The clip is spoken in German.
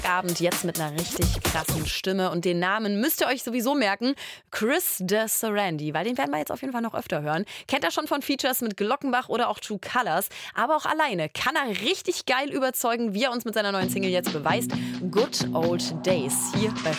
Abend jetzt mit einer richtig krassen Stimme und den Namen müsst ihr euch sowieso merken, Chris de Sarandi, weil den werden wir jetzt auf jeden Fall noch öfter hören. Kennt er schon von Features mit Glockenbach oder auch True Colors, aber auch alleine kann er richtig geil überzeugen, wie er uns mit seiner neuen Single jetzt beweist. Good Old Days hier bei